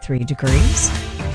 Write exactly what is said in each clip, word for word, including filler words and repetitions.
twenty-three degrees.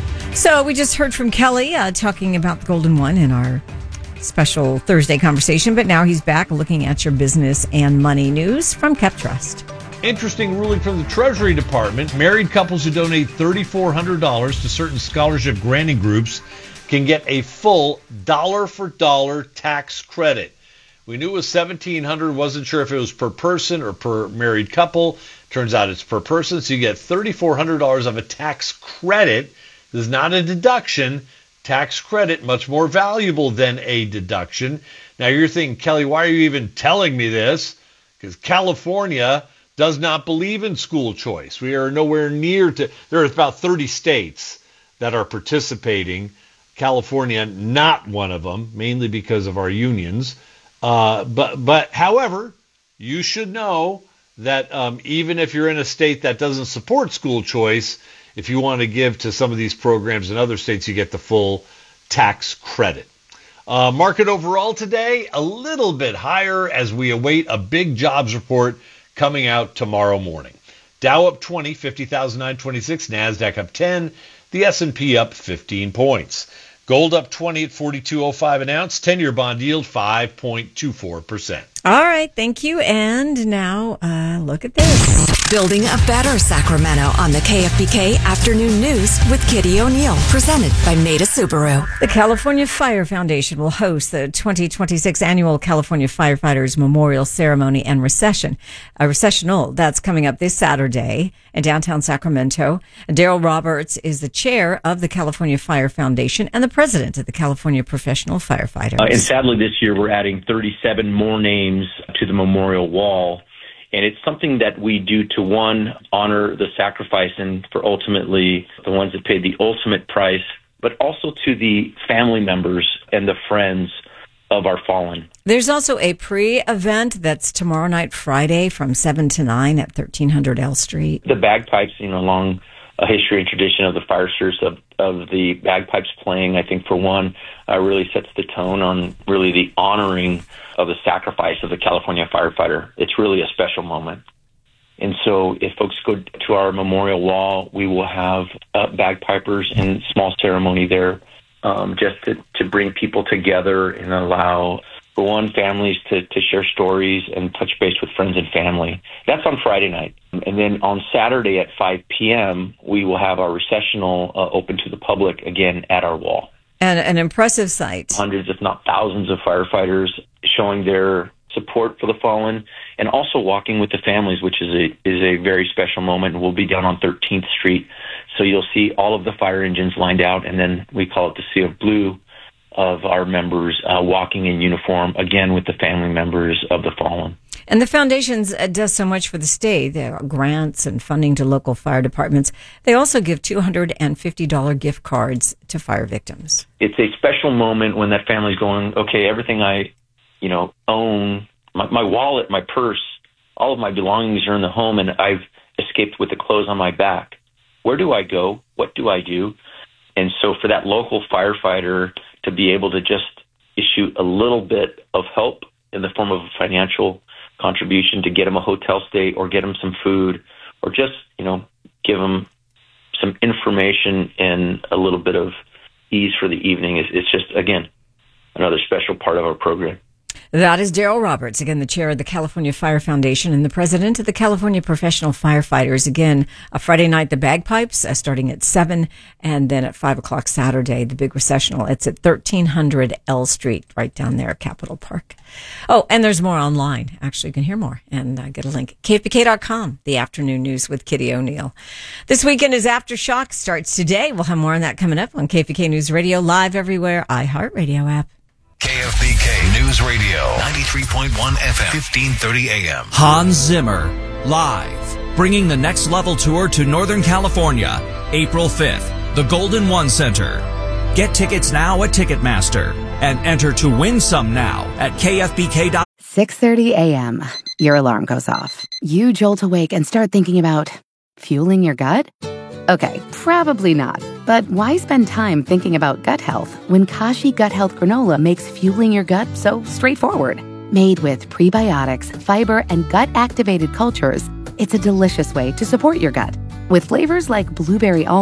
So we just heard from Kelly uh, talking about the Golden One in our special Thursday conversation, but now he's back looking at your business and money news from KepTrust. Interesting ruling from the Treasury Department. Married couples who donate three thousand four hundred dollars to certain scholarship granting groups can get a full dollar-for-dollar tax credit. We knew it was seventeen hundred dollars, wasn't sure if it was per person or per married couple. Turns out it's per person, so you get three thousand four hundred dollars of a tax credit. This is not a deduction. Tax credit, much more valuable than a deduction. Now you're thinking, Kelly, why are you even telling me this? Because California does not believe in school choice. We are nowhere near to, there are about thirty states that are participating. California, not one of them, mainly because of our unions. Uh, but, but, however, you should know that um, even if you're in a state that doesn't support school choice, if you want to give to some of these programs in other states, you get the full tax credit. Uh, market overall today, a little bit higher as we await a big jobs report coming out tomorrow morning. Dow up twenty, fifty thousand nine hundred twenty-six. NASDAQ up ten. The S and P up fifteen points. Gold up twenty at forty-two oh five an ounce. ten-year bond yield five point two four percent. All right, thank you. And now uh, look at this. Building a better Sacramento on the K F B K Afternoon News with Kitty O'Neill, presented by Maida Subaru. The California Fire Foundation will host the twenty twenty-six Annual California Firefighters Memorial Ceremony and Recession. A recessional that's coming up this Saturday in downtown Sacramento. Daryl Roberts is the chair of the California Fire Foundation and the president of the California Professional Firefighters. Uh, and sadly, this year we're adding thirty-seven more names to the memorial wall. And it's something that we do to, one, honor the sacrifice and for ultimately the ones that paid the ultimate price, but also to the family members and the friends of our fallen. There's also a pre-event that's tomorrow night, Friday, from seven to nine at thirteen hundred L Street. The bagpipes, you know, along a history and tradition of the fire service of, of the bagpipes playing, I think, for one, uh, really sets the tone on really the honoring of the sacrifice of the California firefighter. It's really a special moment. And so if folks go to our memorial wall, we will have uh, bagpipers and small ceremony there um, just to, to bring people together and allow, for one, families to, to share stories and touch base with friends and family. That's on Friday night. And then on Saturday at five p.m., we will have our recessional uh, open to the public again at our wall. And an impressive sight. Hundreds, if not thousands, of firefighters showing their support for the fallen and also walking with the families, which is a is a very special moment. We'll be down on thirteenth Street. So you'll see all of the fire engines lined out, and then we call it the Sea of Blue of our members uh, walking in uniform, again with the family members of the fallen. And the foundation uh, does so much for the state. There are grants and funding to local fire departments. They also give two hundred fifty dollars gift cards to fire victims. It's a special moment when that family's going, okay, everything I, you know, own, my, my wallet, my purse, all of my belongings are in the home, and I've escaped with the clothes on my back. Where do I go? What do I do? And so for that local firefighter to be able to just issue a little bit of help in the form of a financial contribution to get them a hotel stay or get them some food or just, you know, give them some information and a little bit of ease for the evening is it's just, again, another special part of our program. That is Daryl Roberts, again, the chair of the California Fire Foundation and the president of the California Professional Firefighters. Again, a Friday night, the bagpipes uh, starting at seven, and then at five o'clock Saturday, the big recessional. It's at thirteen hundred L Street, right down there at Capitol Park. Oh, and there's more online. Actually, you can hear more and uh, get a link. K F B K dot com, the afternoon news with Kitty O'Neill. This weekend is Aftershock, starts today. We'll have more on that coming up on K F B K News Radio, live everywhere, iHeartRadio app. K F B K News Radio, ninety-three point one F M, fifteen thirty A M. Hans Zimmer, live, bringing the Next Level Tour to Northern California, April fifth, the Golden One Center. Get tickets now at Ticketmaster and enter to win some now at K F B K dot com. six thirty a.m. Your alarm goes off. You jolt awake and start thinking about fueling your gut? Okay, probably not. But why spend time thinking about gut health when Kashi Gut Health Granola makes fueling your gut so straightforward? Made with prebiotics, fiber, and gut-activated cultures, it's a delicious way to support your gut. With flavors like blueberry almond